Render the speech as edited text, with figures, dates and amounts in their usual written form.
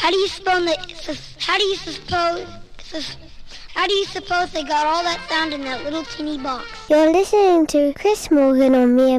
How do you suppose they got all that sound in that little teeny box? You're listening to Chris Morgan on Me